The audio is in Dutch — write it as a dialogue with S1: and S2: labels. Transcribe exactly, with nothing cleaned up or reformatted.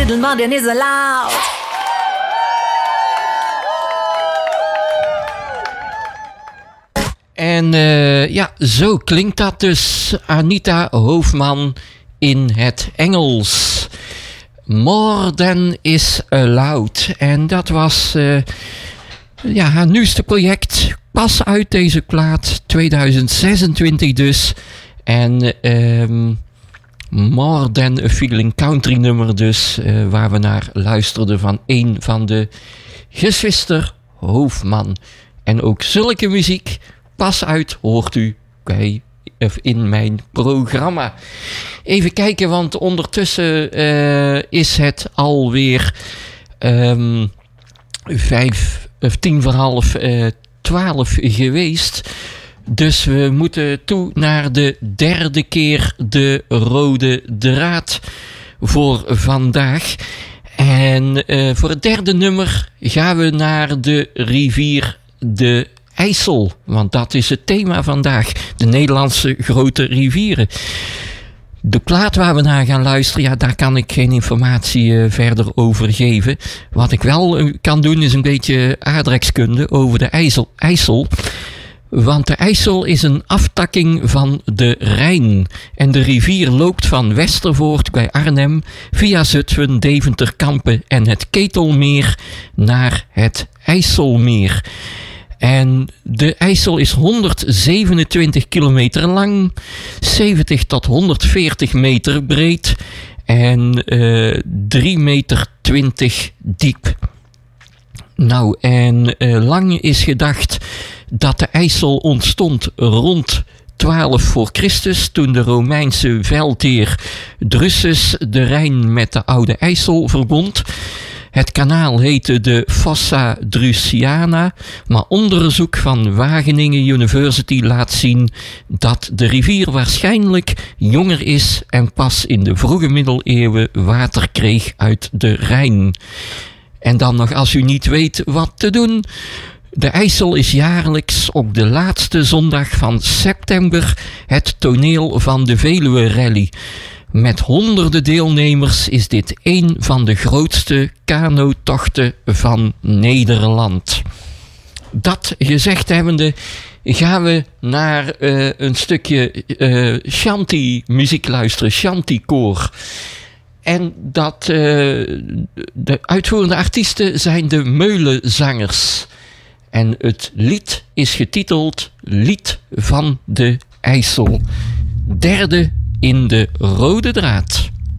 S1: gentleman, then is allowed.
S2: En uh, ja, zo klinkt dat dus. Anita Hoofman in het Engels. More Than Is Allowed. En dat was uh, ja, haar nieuwste project. Pas uit deze plaat. tweeduizend zesentwintig dus. En um, More Than a Feeling country nummer dus. Uh, waar we naar luisterden van een van de gezwister Hoofman. En ook zulke muziek pas uit hoort u bij, in mijn programma. Even kijken, want ondertussen uh, is het alweer um, vijf of tien voor half uh, twaalf geweest. Dus we moeten toe naar de derde keer de rode draad voor vandaag. En uh, voor het derde nummer gaan we naar de rivier de IJssel, want dat is het thema vandaag. De Nederlandse grote rivieren. De plaat waar we naar gaan luisteren, ja, daar kan ik geen informatie uh, verder over geven. Wat ik wel uh, kan doen is een beetje aardrijkskunde over de IJssel. IJssel. Want de IJssel is een aftakking van de Rijn. En de rivier loopt van Westervoort bij Arnhem via Zutphen, Deventer, Kampen en het Ketelmeer naar het IJsselmeer. En de IJssel is honderdzevenentwintig kilometer lang, zeventig tot honderdveertig meter breed en uh, drie meter twintig diep. Nou, en uh, lang is gedacht dat de IJssel ontstond rond twaalf voor Christus, toen de Romeinse veldheer Drusus de Rijn met de Oude IJssel verbond. Het kanaal heette de Fossa Drusiana, maar onderzoek van Wageningen University laat zien dat de rivier waarschijnlijk jonger is en pas in de vroege middeleeuwen water kreeg uit de Rijn. En dan nog, als u niet weet wat te doen, de IJssel is jaarlijks op de laatste zondag van september het toneel van de Veluwe Rally. Met honderden deelnemers is dit een van de grootste kanotochten van Nederland. Dat gezegd hebbende gaan we naar uh, een stukje uh, shanty muziek luisteren, shanty koor. En dat uh, de uitvoerende artiesten zijn de Meulenzangers. En het lied is getiteld Lied van de IJssel. Derde in de rode draad.